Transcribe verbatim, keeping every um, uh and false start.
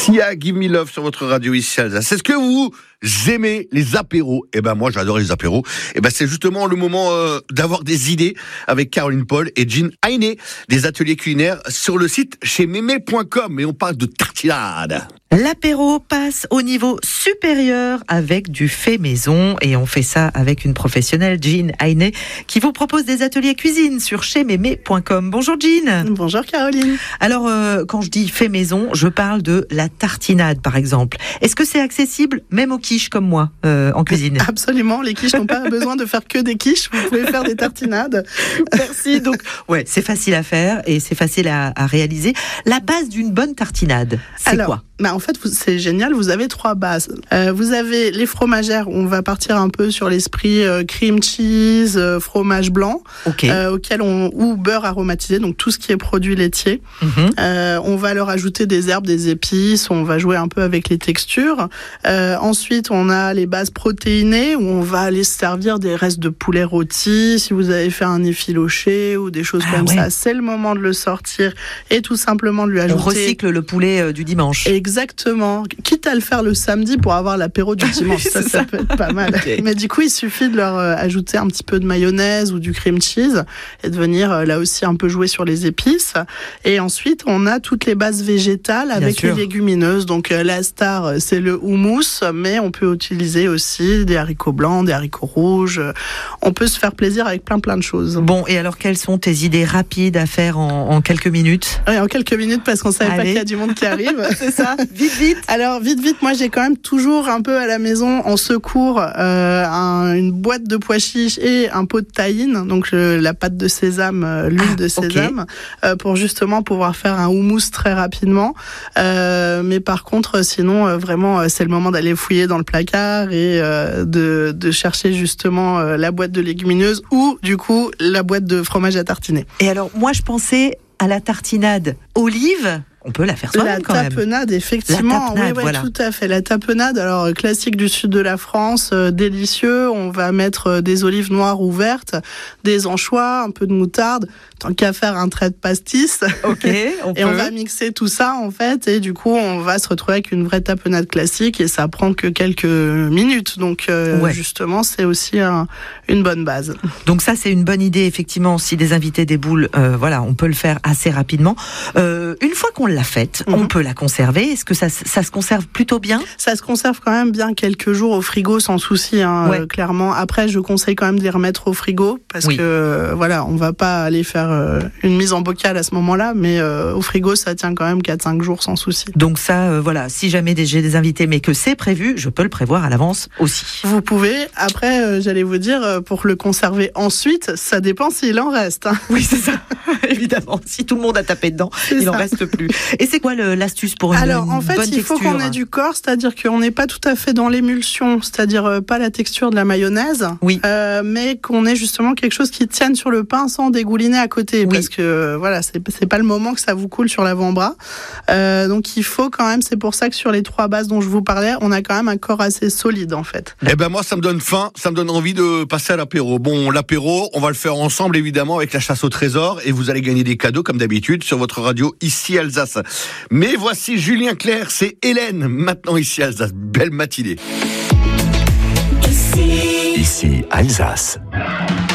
Sia, Give Me Love sur votre radio ici Alsace. Est-ce que vous aimez les apéros? Eh ben moi j'adore les apéros. Eh ben c'est justement le moment euh, d'avoir des idées avec Caroline Paul et Jean Heine, des ateliers culinaires sur le site chez mémé point com, et on parle de tartinade. L'apéro passe au niveau supérieur avec du fait maison, et on fait ça avec une professionnelle, Jean Heine, qui vous propose des ateliers cuisine sur chez mémé point com. Bonjour Jean. Bonjour Caroline. Alors euh, quand je dis fait maison, je parle de la tartinade par exemple. Est-ce que c'est accessible même aux quiches comme moi euh, en cuisine? Absolument, les quiches n'ont pas besoin de faire que des quiches, vous pouvez faire des tartinades. Merci. Donc ouais, c'est facile à faire et c'est facile à, à réaliser. La base d'une bonne tartinade, c'est Alors, quoi? Bah en fait, vous, c'est génial, vous avez trois bases. Euh, vous avez les fromagères, on va partir un peu sur l'esprit euh, cream cheese, euh, fromage blanc, okay. euh, auquel on, ou beurre aromatisé, donc tout ce qui est produit laitier. Mm-hmm. Euh, on va leur ajouter des herbes, des épices, on va jouer un peu avec les textures. Euh, ensuite, on a les bases protéinées, où on va aller se servir des restes de poulet rôti, si vous avez fait un effiloché ou des choses ah, comme ouais. ça. C'est le moment de le sortir et tout simplement de lui ajouter... On recycle le poulet euh, du dimanche. Et Exactement. Quitte à le faire le samedi pour avoir l'apéro du dimanche, ça, ça, ça peut être pas mal. Okay. Mais du coup, il suffit de leur ajouter un petit peu de mayonnaise ou du cream cheese et de venir là aussi un peu jouer sur les épices. Et ensuite, on a toutes les bases végétales avec les légumineuses. Donc la star, c'est le houmous, mais on peut utiliser aussi des haricots blancs, des haricots rouges. On peut se faire plaisir avec plein plein de choses. Bon, et alors quelles sont tes idées rapides à faire en, en quelques minutes? Oui, en quelques minutes parce qu'on savait Allez. pas qu'il y a du monde qui arrive. C'est ça. Vite, vite. Alors, vite, vite, moi, j'ai quand même toujours un peu à la maison, en secours, euh, un, une boîte de pois chiches et un pot de tahine, donc euh, la pâte de sésame, euh, l'huile ah, de sésame, okay. euh, pour justement pouvoir faire un houmous très rapidement. Euh, mais par contre, sinon, euh, vraiment, euh, c'est le moment d'aller fouiller dans le placard et euh, de, de chercher justement euh, la boîte de légumineuses ou, du coup, la boîte de fromage à tartiner. Et alors, moi, je pensais à la tartinade olive. On peut la faire soi-même quand même. La tapenade, effectivement. La tapenade, oui, ouais, voilà. Tout à fait. La tapenade, alors classique du sud de la France, euh, délicieux. On va mettre euh, des olives noires ou vertes, des anchois, un peu de moutarde. Tant qu'à faire un trait de pastis. Ok. On et peut. on va mixer tout ça en fait, et du coup on va se retrouver avec une vraie tapenade classique, et ça prend que quelques minutes. Donc euh, ouais. justement, c'est aussi un, une bonne base. Donc ça, c'est une bonne idée effectivement. Si des invités déboulent, euh, voilà, on peut le faire assez rapidement. Euh, une fois qu'on l'a faite, mm-hmm. on peut la conserver. Est-ce que ça, ça se conserve plutôt bien? Ça se conserve quand même bien quelques jours au frigo sans souci, hein, ouais. euh, clairement. Après, je conseille quand même de les remettre au frigo parce oui. que euh, voilà, on va pas aller faire euh, une mise en bocal à ce moment-là, mais euh, au frigo, ça tient quand même quatre cinq jours sans souci. Donc ça, euh, voilà, si jamais j'ai des invités, mais que c'est prévu, je peux le prévoir à l'avance aussi. Vous pouvez. Après, euh, j'allais vous dire, euh, pour le conserver ensuite, ça dépend s'il en reste. Hein. Oui, c'est ça. Évidemment. Si tout le monde a tapé dedans, c'est il n'en reste plus. Et c'est quoi le, l'astuce pour une, Alors, une en fait, bonne il faut texture? qu'on ait du corps, c'est-à-dire qu'on n'est pas tout à fait dans l'émulsion, c'est-à-dire euh, pas la texture de la mayonnaise, oui. euh, mais qu'on ait justement quelque chose qui tienne sur le pain sans dégouliner à côté, oui. parce que euh, voilà, c'est, c'est pas le moment que ça vous coule sur l'avant-bras. Euh, donc il faut quand même, c'est pour ça que sur les trois bases dont je vous parlais, on a quand même un corps assez solide en fait. Eh ben moi, ça me donne faim, ça me donne envie de passer à l'apéro. Bon, l'apéro, on va le faire ensemble évidemment avec la chasse au trésor, et vous allez gagner des cadeaux comme d'habitude sur votre radio ici Alsace. Mais voici Julien Clerc, c'est Hélène, maintenant ici Alsace. Belle matinée. Ici, ici Alsace.